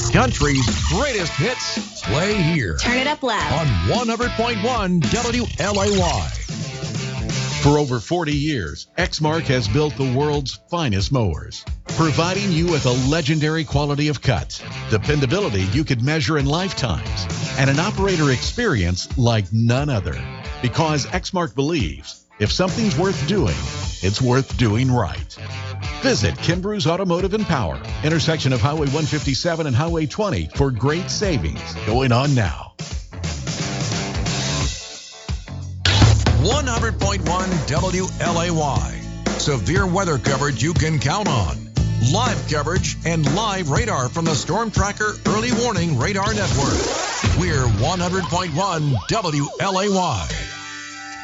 Country's greatest hits play here. Turn it up loud. On 100.1 WLAY. For over 40 years, Exmark has built the world's finest mowers, providing you with a legendary quality of cut, dependability you could measure in lifetimes, and an operator experience like none other. Because Exmark believes if something's worth doing, it's worth doing right. Visit Kimbrough's Automotive and Power, intersection of Highway 157 and Highway 20 for great savings going on now. 100.1 WLAY. Severe weather coverage you can count on. Live coverage and live radar from the Storm Tracker Early Warning Radar Network. We're 100.1 WLAY.